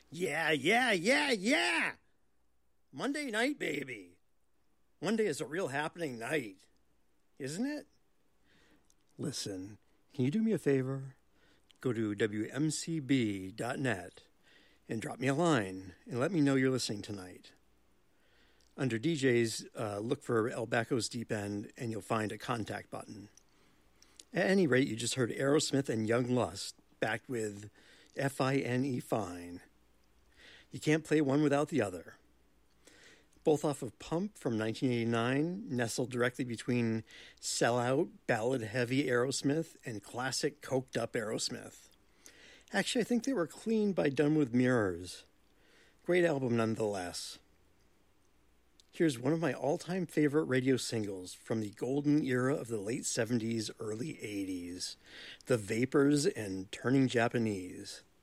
Yeah, yeah, yeah, yeah! Monday night, baby. Monday is a real happening night, isn't it? Listen, can you do me a favor? Go to WMCB.net and drop me a line and let me know you're listening tonight. Under DJs, look for El Baco's Deep End and you'll find a contact button. At any rate, you just heard Aerosmith and Young Lust backed with Fine Fine. You can't play one without the other. Both off of Pump from 1989, nestled directly between sellout, ballad-heavy Aerosmith and classic coked-up Aerosmith. Actually, I think they were cleaned by Done With Mirrors. Great album nonetheless. Here's one of my all-time favorite radio singles from the golden era of the late 70s, early 80s. The Vapors and Turning Japanese.